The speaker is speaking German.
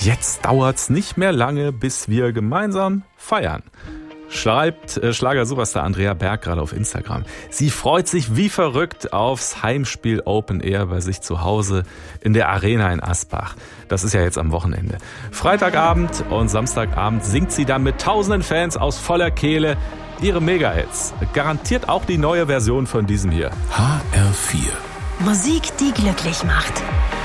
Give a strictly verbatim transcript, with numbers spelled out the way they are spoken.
jetzt dauert's nicht mehr lange, bis wir gemeinsam feiern. Schreibt äh, Schlager-Superstar Andrea Berg gerade auf Instagram. Sie freut sich wie verrückt aufs Heimspiel Open Air bei sich zu Hause in der Arena in Asbach. Das ist ja jetzt am Wochenende. Freitagabend und Samstagabend singt sie dann mit tausenden Fans aus voller Kehle ihre Mega-Hits. Garantiert auch die neue Version von diesem hier. H R vier. Musik, die glücklich macht.